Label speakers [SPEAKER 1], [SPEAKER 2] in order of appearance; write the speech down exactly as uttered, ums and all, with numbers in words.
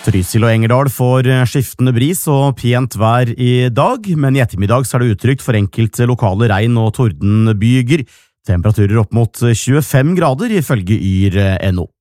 [SPEAKER 1] Trysil og Engerdal får skiftende bris og pent vær i dag, men i ettermiddag så er det utrygt for enkelte lokale regn- og tordenbyger. Temperaturer opp mot tjuefem grader ifølge yr punkt no.